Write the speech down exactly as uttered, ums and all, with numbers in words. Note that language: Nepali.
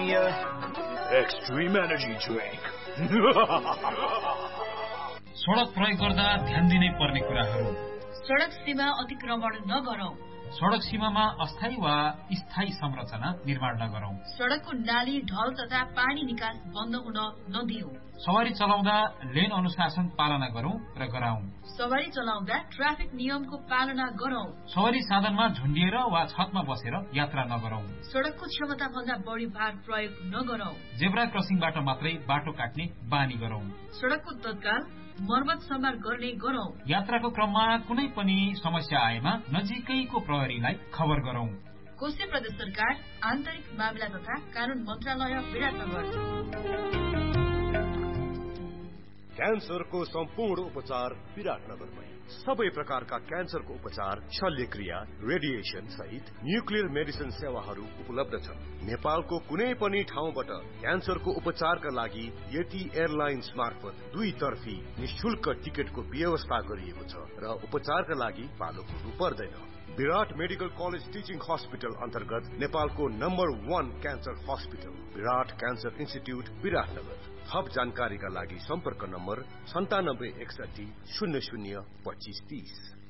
Schizophrenia? Extreme energy drink. सडक प्रयोग गर्दा ध्यान दिनै पर्ने कुराहरू। सडक सीमा अतिक्रमण नगरौं। सडक सीमामा अस्थायी वा स्थायी संरचना निर्माण नगरौं। सडकको नाली, ढल तथा पानी निकास बन्द हुन नदिऊ। सवारी चलाउँदा लेन अनुशासन पालना गरौं र गराउँ। सवारी चलाउँदा ट्राफिक नियमको पालना गरौं। सवारी साधनमा झुन्डिएर वा छतमा बसेर यात्रा नगरौं। सडकको क्षमता भन्दा बढी भार प्रयोग नगरौं। जेब्रा क्रसिङबाट मात्रै बाटो काट्ने बानी गरौं। सडकको तत्काल मर्मत सम्भार गर्ने गरौं। यात्राको क्रममा कुनै पनि समस्या आएमा नजिकैको प्रहरीलाई खबर गरौं। कोशी प्रदेश सरकार, आन्तरिक मामिला तथा कानून मन्त्रालय, विराटनगर। क्यान्सरको सम्पूर्ण उपचार विराटनगरमै। सबै प्रकारका क्यान्सरको उपचार, शल्यक्रिया, रेडिएसन सहित न्युक्लियर मेडिसिन सेवाहरू उपलब्ध छन्। नेपालको कुनै पनि ठाउँबाट क्यान्सरको उपचारका लागि यति एयरलाइन्स मार्फत दुई तर्फी निशुल्क टिकटको व्यवस्था गरिएको छ र उपचारका लागि पालो पुग्नु पर्दैन। विराट मेडिकल कलेज टिचिङ हस्पिटल अन्तर्गत नेपालको नम्बर वान क्यान्सर हस्पिटल विराट क्यान्सर इन्स्टिट्युट विराटनगर। थप जानकारीका लागि सम्पर्क नम्बर सन्तानब्बे एकसठी शून्य शून्य पच्चीस तीस।